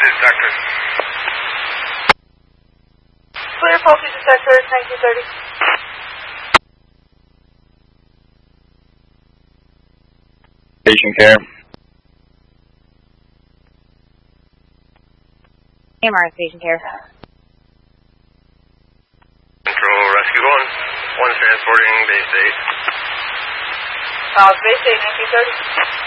detector. Clear faulty detector, 1930. Patient care. AMRS patient care. Control rescue 1. 1's transporting base 8. Base 8, 1930.